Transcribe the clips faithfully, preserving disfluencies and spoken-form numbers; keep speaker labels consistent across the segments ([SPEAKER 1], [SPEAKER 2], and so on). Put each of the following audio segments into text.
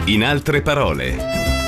[SPEAKER 1] In altre parole.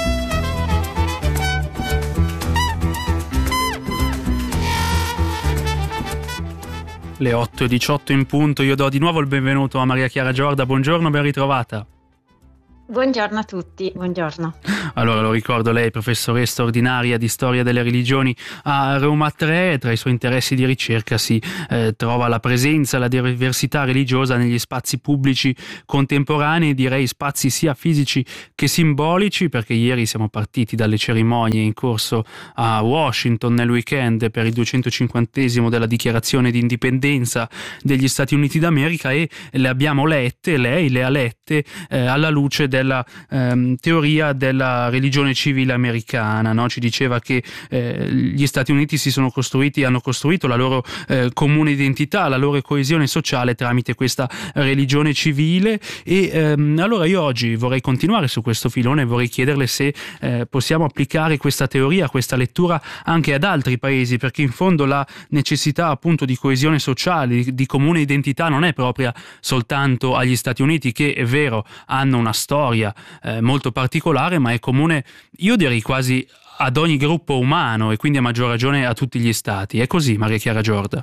[SPEAKER 2] Le otto e diciotto in punto, io do di nuovo il benvenuto a Maria Chiara Giorda. Buongiorno, ben ritrovata.
[SPEAKER 3] Buongiorno a tutti, buongiorno.
[SPEAKER 2] Allora, lo ricordo, lei è professoressa ordinaria di storia delle religioni a Roma tre. Tra i suoi interessi di ricerca si eh, trova la presenza e la diversità religiosa negli spazi pubblici contemporanei, direi spazi sia fisici che simbolici, perché ieri siamo partiti dalle cerimonie in corso a Washington nel weekend per il duecentocinquantesimo della dichiarazione di indipendenza degli Stati Uniti d'America e le abbiamo lette, lei le ha lette eh, alla luce del della ehm, teoria della religione civile americana, no? Ci diceva che eh, gli Stati Uniti si sono costruiti, hanno costruito la loro eh, comune identità, la loro coesione sociale tramite questa religione civile e ehm, allora io oggi vorrei continuare su questo filone e vorrei chiederle se eh, possiamo applicare questa teoria, questa lettura anche ad altri paesi, perché in fondo la necessità appunto di coesione sociale, di, di comune identità non è propria soltanto agli Stati Uniti, che è vero hanno una storia Eh, molto particolare, ma è comune, io direi quasi ad ogni gruppo umano e quindi a maggior ragione a tutti gli stati. È così, Maria Chiara Giorda?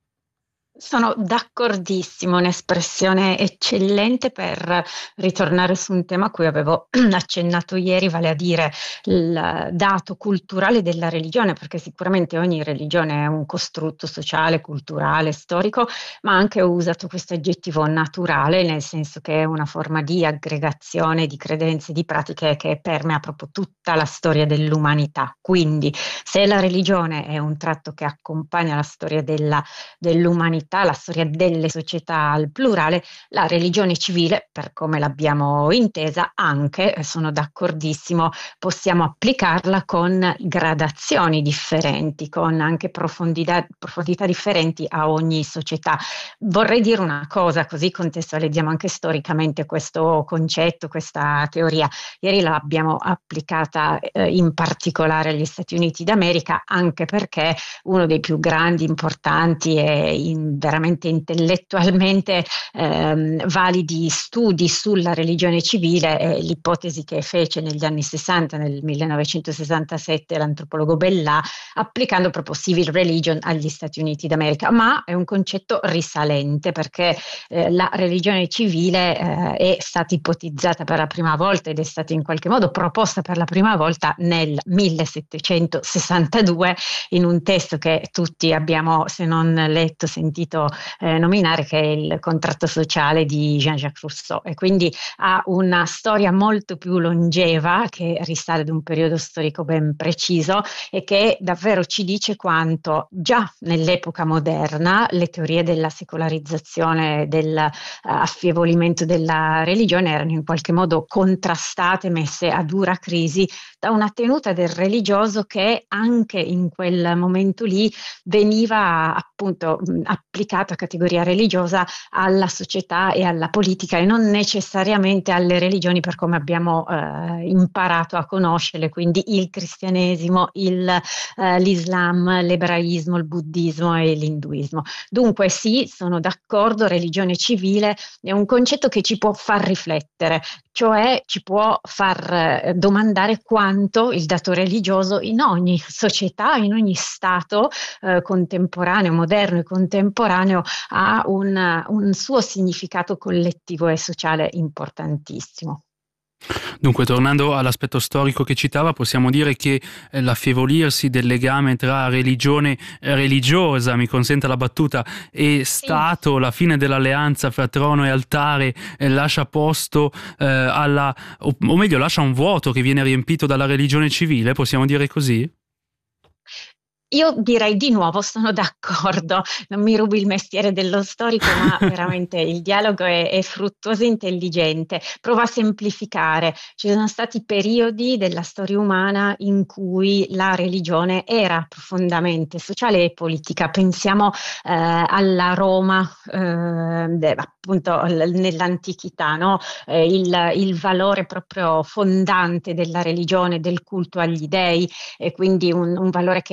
[SPEAKER 3] Sono d'accordissimo, un'espressione eccellente per ritornare su un tema a cui avevo accennato ieri, vale a dire il dato culturale della religione, perché sicuramente ogni religione è un costrutto sociale, culturale, storico, ma anche ho usato questo aggettivo naturale, nel senso che è una forma di aggregazione di credenze, di pratiche che permea proprio tutta la storia dell'umanità. Quindi se la religione è un tratto che accompagna la storia della, dell'umanità, la storia delle società al plurale, la religione civile, per come l'abbiamo intesa, anche, sono d'accordissimo, possiamo applicarla con gradazioni differenti, con anche profondità, profondità differenti a ogni società. Vorrei dire una cosa, così contestualizziamo anche storicamente questo concetto, questa teoria. Ieri l'abbiamo applicata eh, in particolare agli Stati Uniti d'America, anche perché uno dei più grandi, importanti e in veramente intellettualmente ehm, validi studi sulla religione civile è l'ipotesi che fece negli anni sessanta, nel millenovecentosessantasette, l'antropologo Bellà, applicando proprio civil religion agli Stati Uniti d'America, ma è un concetto risalente, perché eh, la religione civile eh, è stata ipotizzata per la prima volta ed è stata in qualche modo proposta per la prima volta nel millesettecentosessantadue in un testo che tutti abbiamo, se non letto, sentito Eh, nominare, che è il contratto sociale di Jean-Jacques Rousseau, e quindi ha una storia molto più longeva che risale ad un periodo storico ben preciso e che davvero ci dice quanto già nell'epoca moderna le teorie della secolarizzazione, dell'affievolimento uh, della religione erano in qualche modo contrastate, messe a dura crisi da una tenuta del religioso che anche in quel momento lì veniva appunto applicata a categoria religiosa alla società e alla politica e non necessariamente alle religioni per come abbiamo eh, imparato a conoscerle, quindi il cristianesimo, il, eh, l'Islam, l'ebraismo, il buddismo e l'induismo. Dunque sì, sono d'accordo, religione civile è un concetto che ci può far riflettere, cioè ci può far eh, domandare quanto il dato religioso in ogni società, in ogni stato eh, contemporaneo, moderno e contemporaneo ha un, un suo significato collettivo e sociale importantissimo.
[SPEAKER 2] Dunque, tornando all'aspetto storico che citava, possiamo dire che eh, l'affievolirsi del legame tra religione eh, religiosa, mi consenta la battuta, e Stato, sì, la fine dell'alleanza fra trono e altare eh, lascia posto eh, alla, o, o meglio lascia un vuoto che viene riempito dalla religione civile, possiamo dire così?
[SPEAKER 3] Io direi di nuovo, sono d'accordo, non mi rubi il mestiere dello storico, ma veramente il dialogo è, è fruttuoso e intelligente. Provo a semplificare. Ci sono stati periodi della storia umana in cui la religione era profondamente sociale e politica. Pensiamo eh, alla Roma, eh, de, appunto l- nell'antichità, no? eh, il, il valore proprio fondante della religione, del culto agli dei, e quindi un, un valore che si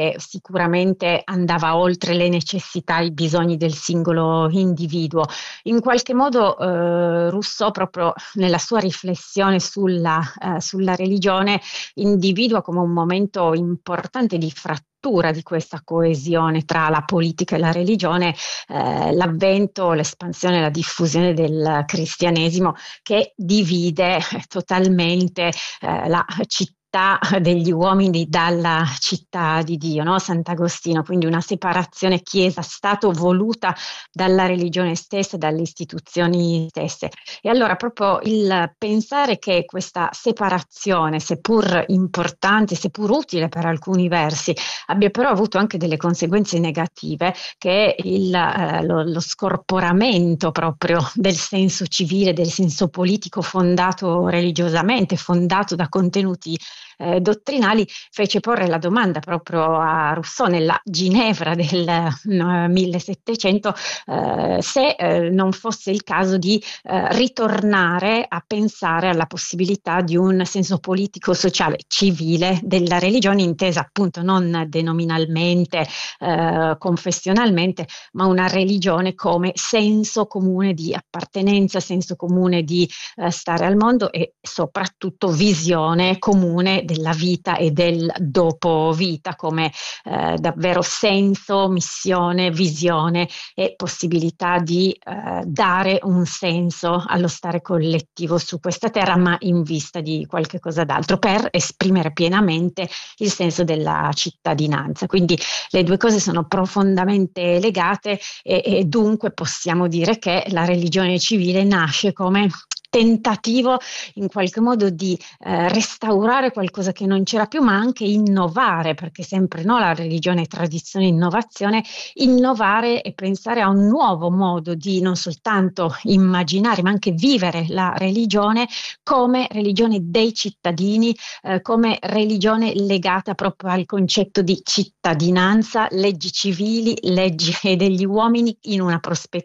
[SPEAKER 3] sicuramente andava oltre le necessità, i bisogni del singolo individuo. In qualche modo eh, Rousseau, proprio nella sua riflessione sulla, eh, sulla religione, individua come un momento importante di frattura di questa coesione tra la politica e la religione, eh, l'avvento, l'espansione, la diffusione del cristianesimo, che divide totalmente eh, la città degli uomini dalla città di Dio, no? Sant'Agostino, quindi una separazione chiesa-stato voluta dalla religione stessa, dalle istituzioni stesse. E allora proprio il pensare che questa separazione, seppur importante, seppur utile per alcuni versi, abbia però avuto anche delle conseguenze negative, che è il, eh, lo, lo scorporamento proprio del senso civile, del senso politico fondato religiosamente, fondato da contenuti Eh, dottrinali, fece porre la domanda proprio a Rousseau nella Ginevra del eh, millesettecento eh, se eh, non fosse il caso di eh, ritornare a pensare alla possibilità di un senso politico, sociale, civile della religione, intesa appunto non denominalmente, eh, confessionalmente, ma una religione come senso comune di appartenenza, senso comune di eh, stare al mondo e soprattutto visione comune della vita e del dopo vita, come eh, davvero senso, missione, visione e possibilità di eh, dare un senso allo stare collettivo su questa terra, ma in vista di qualche cosa d'altro, per esprimere pienamente il senso della cittadinanza. Quindi le due cose sono profondamente legate e, e dunque possiamo dire che la religione civile nasce come tentativo in qualche modo di eh, restaurare qualcosa che non c'era più, ma anche innovare, perché sempre no, la religione è tradizione, innovazione, innovare e pensare a un nuovo modo di non soltanto immaginare, ma anche vivere la religione come religione dei cittadini, eh, come religione legata proprio al concetto di cittadinanza, leggi civili, leggi degli uomini in una prospettiva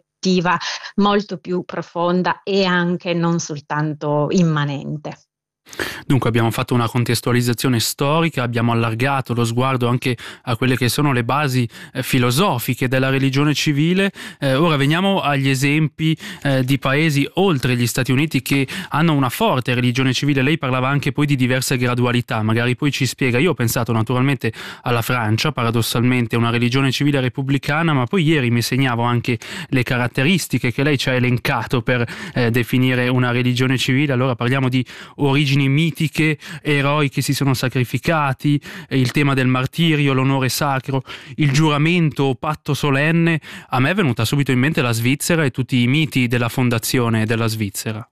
[SPEAKER 3] molto più profonda e anche non soltanto immanente.
[SPEAKER 2] Dunque abbiamo fatto una contestualizzazione storica, abbiamo allargato lo sguardo anche a quelle che sono le basi eh, filosofiche della religione civile. Eh, ora veniamo agli esempi eh, di paesi oltre gli Stati Uniti che hanno una forte religione civile. Lei parlava anche poi di diverse gradualità, magari poi ci spiega. Io ho pensato naturalmente alla Francia, paradossalmente una religione civile repubblicana, ma poi ieri mi segnavo anche le caratteristiche che lei ci ha elencato per eh, definire una religione civile. Allora parliamo di origini mitiche, eroi che si sono sacrificati, il tema del martirio, l'onore sacro, il giuramento o patto solenne. A me è venuta subito in mente la Svizzera e tutti i miti della fondazione della Svizzera.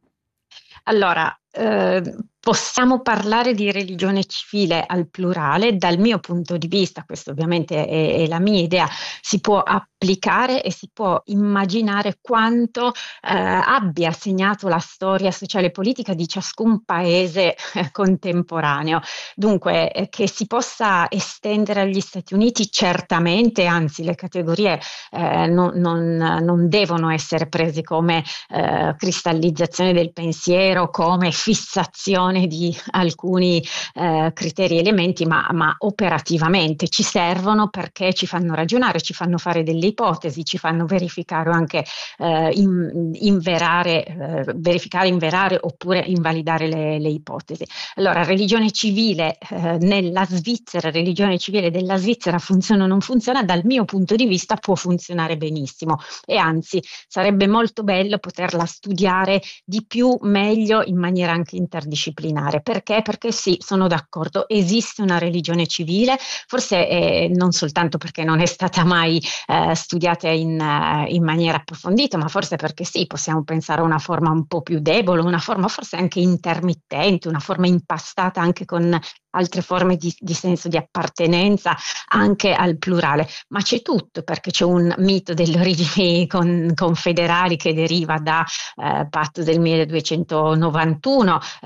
[SPEAKER 3] Allora, eh, possiamo parlare di religione civile al plurale. Dal mio punto di vista, questo ovviamente è, è la mia idea, si può applicare e si può immaginare quanto eh, abbia segnato la storia sociale e politica di ciascun paese eh, contemporaneo. Dunque, eh, che si possa estendere agli Stati Uniti, certamente, anzi le categorie eh, non, non, non devono essere prese come eh, cristallizzazione del pensiero, come fissazione di alcuni eh, criteri e elementi, ma, ma operativamente ci servono perché ci fanno ragionare, ci fanno fare delle ipotesi, ci fanno verificare anche eh, in, inverare, eh, verificare, inverare oppure invalidare le, le ipotesi. Allora, religione civile eh, nella Svizzera, religione civile della Svizzera funziona o non funziona? Dal mio punto di vista può funzionare benissimo e anzi sarebbe molto bello poterla studiare di più, meglio, in maniera anche interdisciplinare. Perché? Perché sì, sono d'accordo, esiste una religione civile, forse eh, non soltanto perché non è stata mai eh, studiata in, uh, in maniera approfondita, ma forse perché sì, possiamo pensare a una forma un po' più debole, una forma forse anche intermittente, una forma impastata anche con altre forme di, di senso di appartenenza anche al plurale, ma c'è tutto, perché c'è un mito delle origini con, confederali che deriva da eh, patto del milleduecentonovantuno, eh, c'è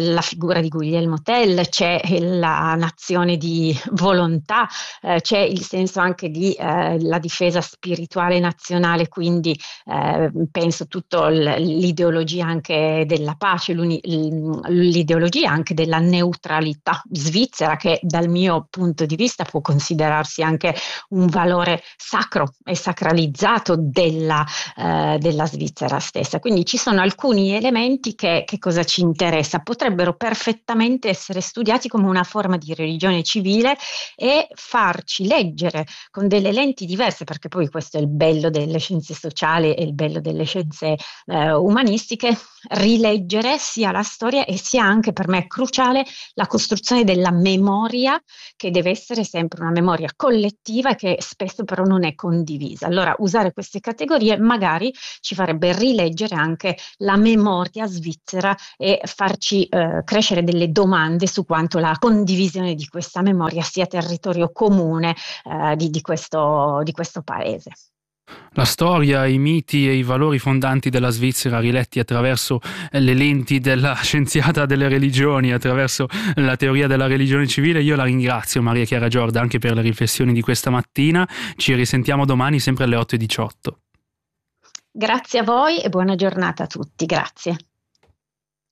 [SPEAKER 3] la figura di Guglielmo Tell, c'è la nazione di volontà, eh, c'è il senso anche di eh, la difesa spirituale nazionale, quindi eh, penso tutto l'ideologia anche della pace, l'ideologia anche della neutralità svizzera, che dal mio punto di vista può considerarsi anche un valore sacro e sacralizzato della, eh, della Svizzera stessa. Quindi ci sono alcuni elementi che, che cosa ci interessa, potrebbero perfettamente essere studiati come una forma di religione civile e farci leggere con delle lenti diverse, perché poi questo è il bello delle scienze sociali e il bello delle scienze eh, umanistiche, rileggere sia la storia e sia anche, per me cruciale, la costruzione della memoria, che deve essere sempre una memoria collettiva e che spesso però non è condivisa. Allora usare queste categorie magari ci farebbe rileggere anche la memoria svizzera e farci eh, crescere delle domande su quanto la condivisione di questa memoria sia territorio comune eh, di, di, questo, di questo paese.
[SPEAKER 2] La storia, i miti e i valori fondanti della Svizzera riletti attraverso le lenti della scienziata delle religioni, attraverso la teoria della religione civile. Io la ringrazio, Maria Chiara Giorda, anche per le riflessioni di questa mattina. Ci risentiamo domani sempre alle otto e diciotto.
[SPEAKER 3] Grazie a voi e buona giornata a tutti. Grazie.